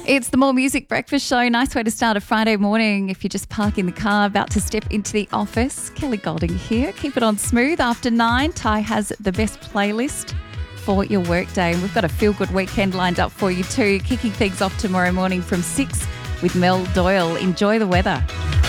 It's the More Music Breakfast Show. Nice way to start a Friday morning if you're just parking the car, about to step into the office. Kelly Golding here. Keep it on smooth. After 9, Ty has the best playlist for your workday. And we've got a feel-good weekend lined up for you too. Kicking things off tomorrow morning from 6 with Mel Doyle. Enjoy the weather.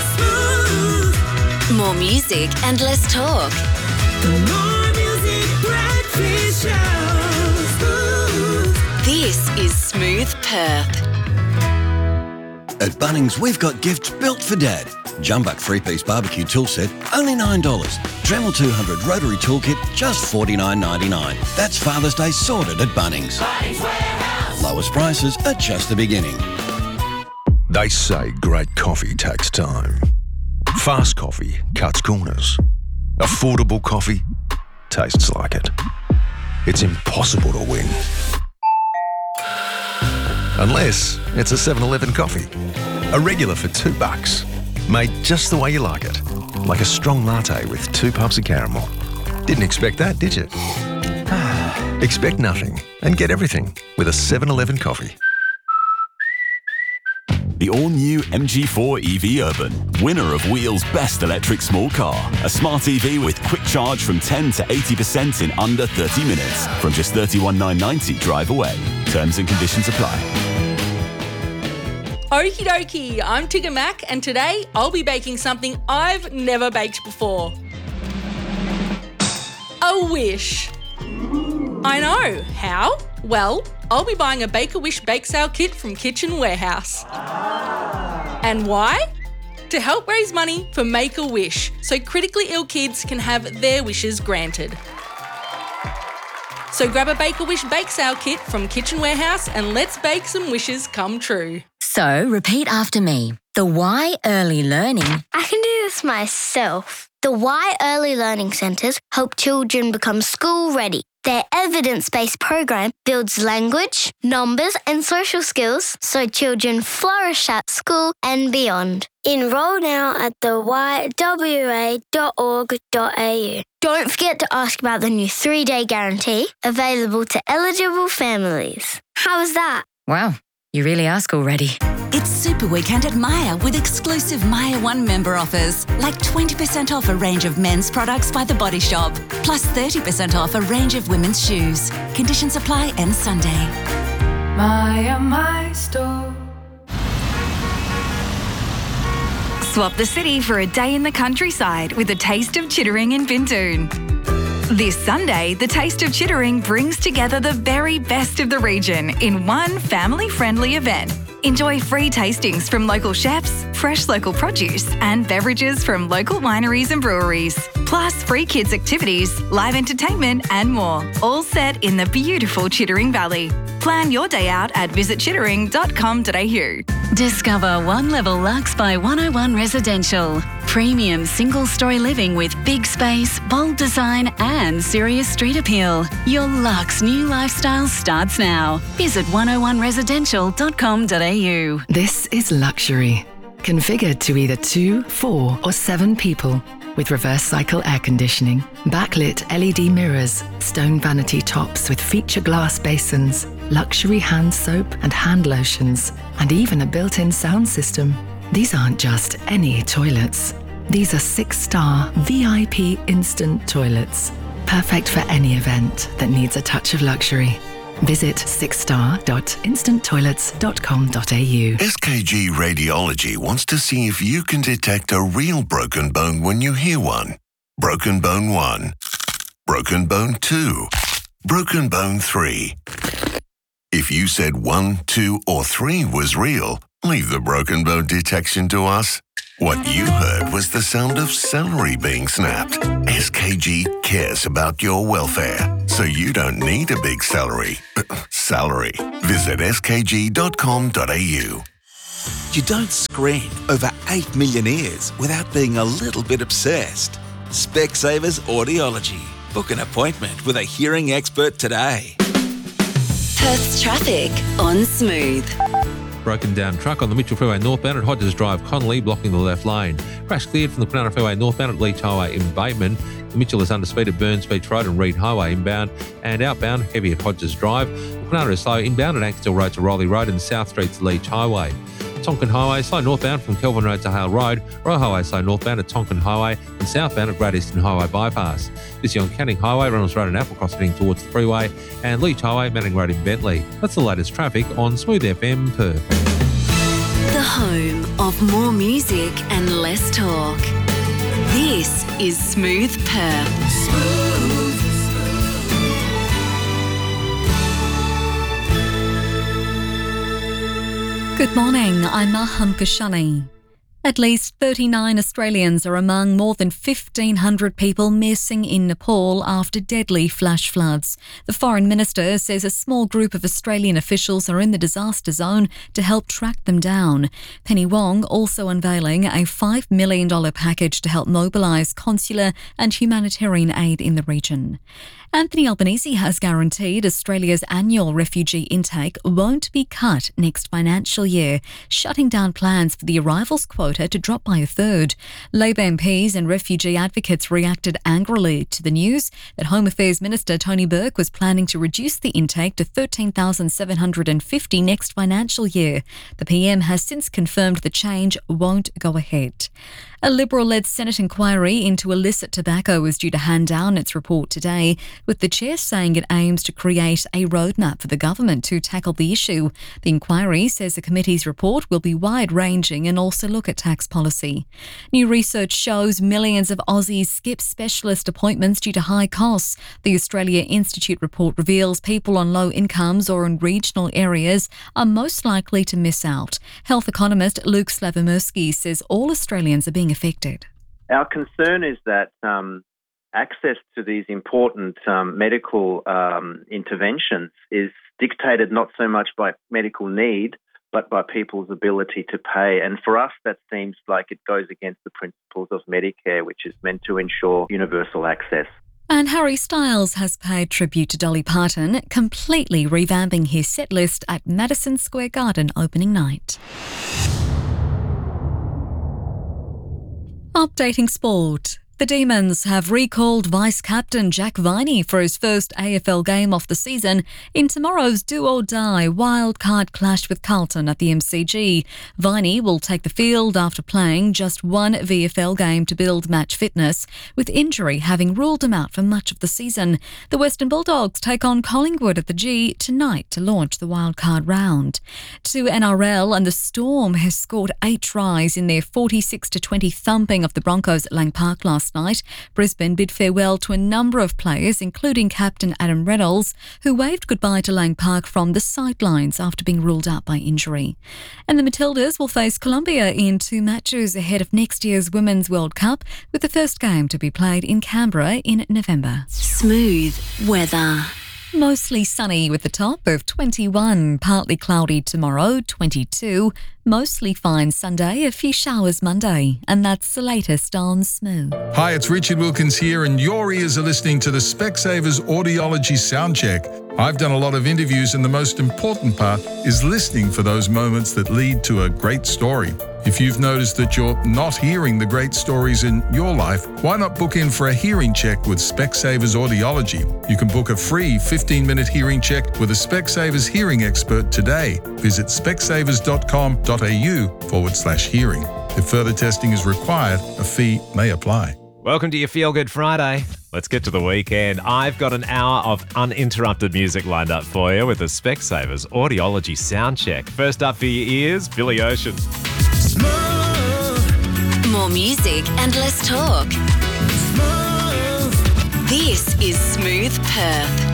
More music and less talk. The More Music Breakfast Show. This is Smooth Perth. At Bunnings, we've got gifts built for Dad. Jumbuck 3-piece barbecue tool set, only $9. Dremel 200 rotary toolkit, just $49.99. That's Father's Day sorted at Bunnings. Bunnings Warehouse. Lowest prices are just the beginning. They say great coffee takes time. Fast coffee cuts corners. Affordable coffee tastes like it. It's impossible to win. Unless it's a 7-Eleven coffee. A regular for $2. Made just the way you like it. Like a strong latte with 2 puffs of caramel. Didn't expect that, did you? Expect nothing and get everything with a 7-Eleven coffee. The all-new MG4 EV Urban, winner of Wheel's best electric small car. A smart EV with quick charge from 10 to 80% in under 30 minutes. From just $31,990 drive away. Terms and conditions apply. Okie dokie, I'm Tigger Mac and today I'll be baking something I've never baked before. A wish. I know. How? Well, I'll be buying a Bake-A-Wish bake sale kit from Kitchen Warehouse. And why? To help raise money for Make-A-Wish so critically ill kids can have their wishes granted. So grab a Bake-A-Wish bake sale kit from Kitchen Warehouse and let's bake some wishes come true. So, repeat after me. The Y Early Learning. I can do this myself. The Y Early Learning Centres help children become school ready. Their evidence-based program builds language, numbers and social skills so children flourish at school and beyond. Enrol now at the ywa.org.au. Don't forget to ask about the new 3-day guarantee available to eligible families. How was that? Wow, you really ask already. It's Super Weekend at Myer with exclusive Myer One member offers, like 20% off a range of men's products by The Body Shop, plus 30% off a range of women's shoes. Conditions apply end Sunday. Myer My Store. Swap the city for a day in the countryside with a taste of Chittering in Bintoon. This Sunday, the Taste of Chittering brings together the very best of the region in one family-friendly event. Enjoy free tastings from local chefs, fresh local produce and beverages from local wineries and breweries. Plus free kids activities, live entertainment and more. All set in the beautiful Chittering Valley. Plan your day out at visitchittering.com.au. Discover One Level Luxe by 101 Residential. Premium single-story living with big space, bold design and serious street appeal. Your luxe new lifestyle starts now. Visit 101residential.com.au. This is luxury. Configured to either 2, 4 or 7 people. With reverse cycle air conditioning, backlit LED mirrors, stone vanity tops with feature glass basins, luxury hand soap and hand lotions, and even a built-in sound system. These aren't just any toilets. These are 6-star VIP instant toilets. Perfect for any event that needs a touch of luxury. Visit 6star.instanttoilets.com.au. SKG Radiology wants to see if you can detect a real broken bone when you hear one. Broken bone 1. Broken bone 2. Broken bone 3. If you said 1, 2 or 3 was real, leave the broken bone detection to us. What you heard was the sound of celery being snapped. SKG cares about your welfare, so you don't need a big salary. Visit skg.com.au. You don't scream over 8 million ears without being a little bit obsessed. Specsavers Audiology. Book an appointment with a hearing expert today. Perth's traffic on Smooth. Broken down truck on the Mitchell Freeway northbound at Hodges Drive, Connolly, blocking the left lane. Crash cleared from the Cronulla Freeway northbound at Leach Highway in Bateman. The Mitchell is under speed at Burns Beach Road and Reed Highway inbound, and outbound heavy at Hodges Drive. Kwinana is slow inbound at Anksdale Road to Rowley Road and South Street to Leach Highway. Tonkin Highway slow northbound from Kelvin Road to Hale Road. Royal Highway slow northbound at Tonkin Highway and southbound at Great Eastern Highway bypass. Busy on Canning Highway, Reynolds Road and Applecross heading towards the freeway, and Leach Highway, Manning Road in Bentley. That's the latest traffic on Smooth FM Perth. The home of more music and less talk. This is Smooth Perth. Good morning, I'm Maham Kashani. At least 39 Australians are among more than 1,500 people missing in Nepal after deadly flash floods. The Foreign Minister says a small group of Australian officials are in the disaster zone to help track them down. Penny Wong also unveiling a $5 million package to help mobilise consular and humanitarian aid in the region. Anthony Albanese has guaranteed Australia's annual refugee intake won't be cut next financial year, shutting down plans for the arrivals quota to drop by a third. Labor MPs and refugee advocates reacted angrily to the news that Home Affairs Minister Tony Burke was planning to reduce the intake to 13,750 next financial year. The PM has since confirmed the change won't go ahead. A Liberal-led Senate inquiry into illicit tobacco is due to hand down its report today, with the chair saying it aims to create a roadmap for the government to tackle the issue. The inquiry says the committee's report will be wide-ranging and also look at tax policy. New research shows millions of Aussies skip specialist appointments due to high costs. The Australia Institute report reveals people on low incomes or in regional areas are most likely to miss out. Health economist Luke Slavomirsky says all Australians are being affected. Our concern is that access to these important medical interventions is dictated not so much by medical need, but by people's ability to pay. And for us, that seems like it goes against the principles of Medicare, which is meant to ensure universal access. And Harry Styles has paid tribute to Dolly Parton, completely revamping his set list at Madison Square Garden opening night. Updating sport. The Demons have recalled vice-captain Jack Viney for his first AFL game of the season in tomorrow's do-or-die wildcard clash with Carlton at the MCG. Viney will take the field after playing just one VFL game to build match fitness, with injury having ruled him out for much of the season. The Western Bulldogs take on Collingwood at the G tonight to launch the wildcard round. To NRL, and the Storm has scored 8 tries in their 46-20 thumping of the Broncos at Lang Park last night. Brisbane bid farewell to a number of players, including captain Adam Reynolds, who waved goodbye to Lang Park from the sidelines after being ruled out by injury. And the Matildas will face Colombia in 2 matches ahead of next year's Women's World Cup, with the first game to be played in Canberra in November. Smooth weather. Mostly sunny with a top of 21, partly cloudy tomorrow, 22, mostly fine Sunday, a few showers Monday, and that's the latest on Smooth. Hi, it's Richard Wilkins here, and your ears are listening to the Specsavers Audiology Soundcheck. I've done a lot of interviews, and the most important part is listening for those moments that lead to a great story. If you've noticed that you're not hearing the great stories in your life, why not book in for a hearing check with Specsavers Audiology? You can book a free 15-minute hearing check with a Specsavers hearing expert today. Visit specsavers.com.au/hearing. If further testing is required, a fee may apply. Welcome to your Feel Good Friday. Let's get to the weekend. I've got an hour of uninterrupted music lined up for you with the Specsavers Audiology Soundcheck. First up for your ears, Billy Ocean. More music and less talk. This is Smooth Perth.